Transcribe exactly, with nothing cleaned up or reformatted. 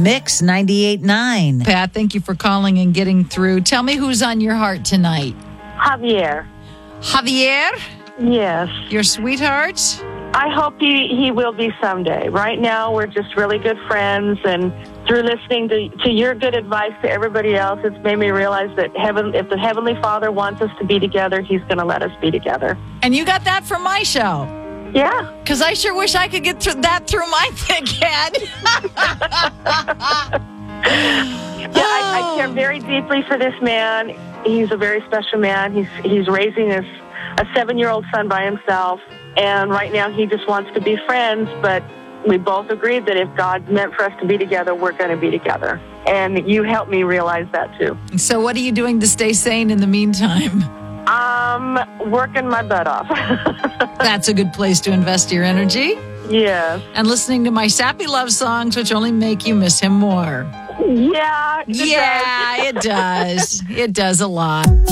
Mix ninety-eight point nine. Pat, thank you for calling and getting through. Tell me who's on your heart tonight. Javier. Javier, Yes. your sweetheart? I hope he, he will be someday. Right now, we're just really good friends, and through listening to, to your good advice to everybody else, it's made me realize that heaven, if the Heavenly Father wants us to be together, He's going to let us be together. And you got that from my show. Yeah. Because I sure wish I could get through that through my thick head. Yeah, I, I care very deeply for this man. He's a very special man. He's he's raising his, a seven-year-old son by himself, and right now he just wants to be friends, but we both agreed that if God meant for us to be together, we're going to be together. And you helped me realize that, too. So what are you doing to stay sane in the meantime? Um, working my butt off. That's a good place to invest your energy. Yes. And listening to my sappy love songs, which only make you miss him more. Yeah. It Yeah, does. it does. It does a lot.